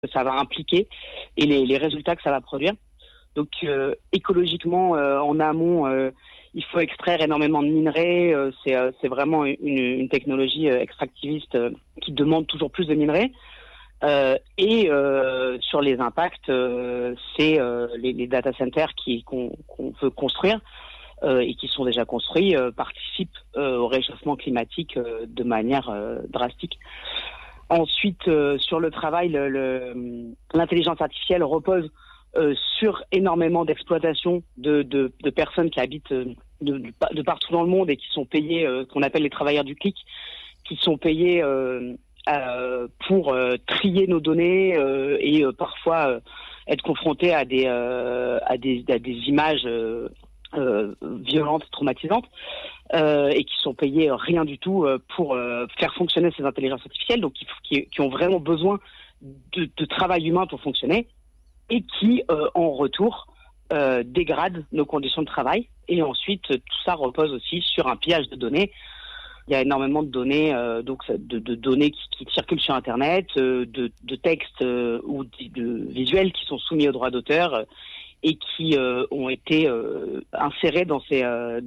ça va impliquer et les résultats que ça va produire. Donc écologiquement, en amont, il faut extraire énormément de minerais. C'est vraiment une technologie extractiviste qui demande toujours plus de minerais. Et sur les impacts, c'est les data centers qu'on veut construire et qui sont déjà construits participent au réchauffement climatique de manière drastique. Ensuite, sur le travail, l'intelligence artificielle repose sur énormément d'exploitation de personnes qui habitent de partout dans le monde et qui sont payées, qu'on appelle les travailleurs du clic, qui sont payés pour trier nos données et parfois être confrontés à des images violentes, traumatisantes, et qui sont payés rien du tout pour faire fonctionner ces intelligences artificielles, donc qui ont vraiment besoin de travail humain pour fonctionner, et qui, en retour, dégradent nos conditions de travail. Et ensuite, tout ça repose aussi sur un pillage de données. Il y a énormément de données, donc de données qui circulent sur Internet, de textes ou de visuels qui sont soumis aux droits d'auteur et qui ont été insérés dans ces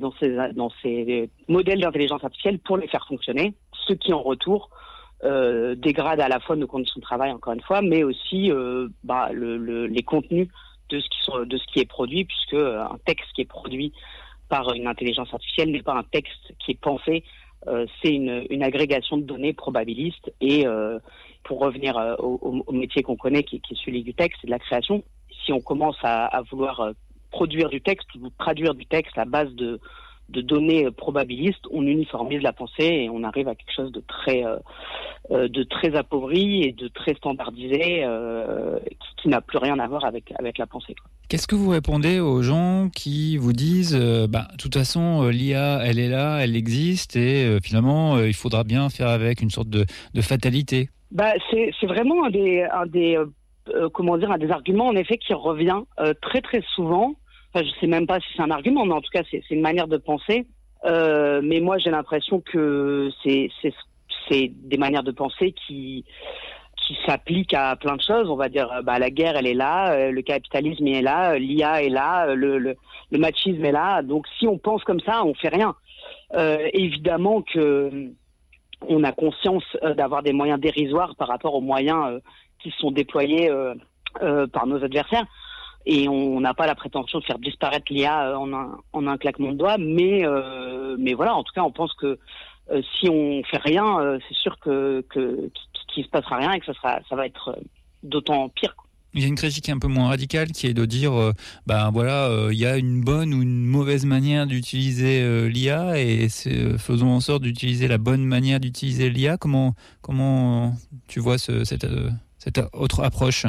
modèles d'intelligence artificielle pour les faire fonctionner, ce qui en retour dégrade à la fois nos conditions de travail, encore une fois, mais aussi les contenus de ce qui est produit, puisque un texte qui est produit par une intelligence artificielle n'est pas un texte qui est pensé. C'est une agrégation de données probabilistes et pour revenir au métier qu'on connaît qui est celui du texte et de la création, si on commence à vouloir produire du texte ou traduire du texte à base de données probabilistes, on uniformise la pensée et on arrive à quelque chose de très appauvri et de très standardisé qui n'a plus rien à voir avec la pensée, quoi. Qu'est-ce que vous répondez aux gens qui vous disent de toute façon l'IA elle est là, elle existe et finalement il faudra bien faire avec, une sorte de fatalité? C'est vraiment un des arguments en effet qui revient très très souvent. Enfin, je sais même pas si c'est un argument, mais en tout cas c'est une manière de penser. Mais moi j'ai l'impression que c'est des manières de penser qui s'appliquent à plein de choses. On va dire la guerre elle est là, le capitalisme il est là, l'IA est là, le machisme est là. Donc si on pense comme ça, on fait rien. Évidemment que on a conscience d'avoir des moyens dérisoires par rapport aux moyens qui sont déployés par nos adversaires. Et on n'a pas la prétention de faire disparaître l'IA en un claquement de doigts, mais voilà, en tout cas, on pense que si on fait rien, c'est sûr qu'il se passera rien et que ça va être d'autant pire, quoi. Il y a une critique un peu moins radicale qui est de dire il y a une bonne ou une mauvaise manière d'utiliser l'IA et faisons en sorte d'utiliser la bonne manière d'utiliser l'IA. Comment tu vois cette autre approche?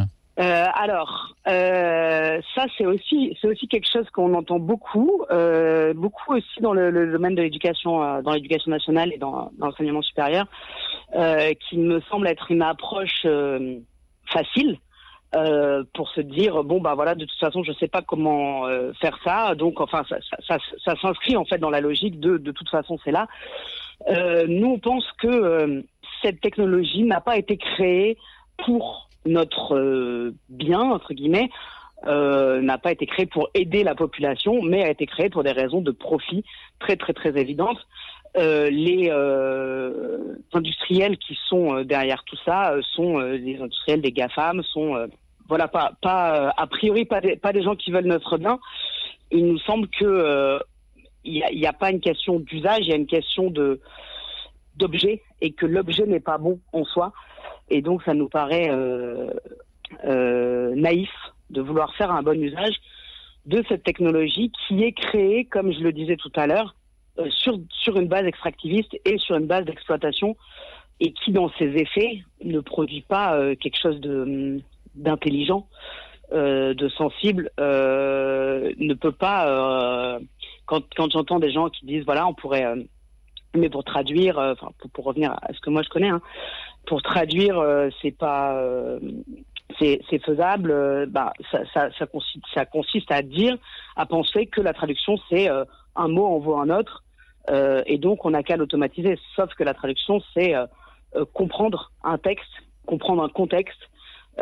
Ça c'est aussi quelque chose qu'on entend beaucoup aussi dans le domaine de l'éducation, dans l'éducation nationale et dans l'enseignement supérieur, qui me semble être une approche facile. Pour se dire de toute façon je sais pas comment faire ça, donc enfin ça s'inscrit en fait dans la logique de toute façon c'est là. Nous on pense que cette technologie n'a pas été créée pour notre bien entre guillemets, n'a pas été créée pour aider la population, mais a été créée pour des raisons de profit très très très évidentes. Les industriels qui sont derrière tout ça sont les industriels des GAFAM, sont pas a priori pas des gens qui veulent notre bien. Il nous semble que il y a pas une question d'usage, il y a une question d'objet et que l'objet n'est pas bon en soi. Et donc ça nous paraît naïf de vouloir faire un bon usage de cette technologie qui est créée, comme je le disais tout à l'heure, sur une base extractiviste et sur une base d'exploitation, et qui dans ses effets ne produit pas quelque chose d'intelligent, de sensible, ne peut pas quand j'entends des gens qui disent on pourrait mais pour traduire pour revenir à ce que moi je connais, pour traduire c'est faisable, ça consiste à penser que la traduction c'est un mot en vaut un autre, et donc on n'a qu'à l'automatiser, sauf que la traduction c'est comprendre un texte, comprendre un contexte,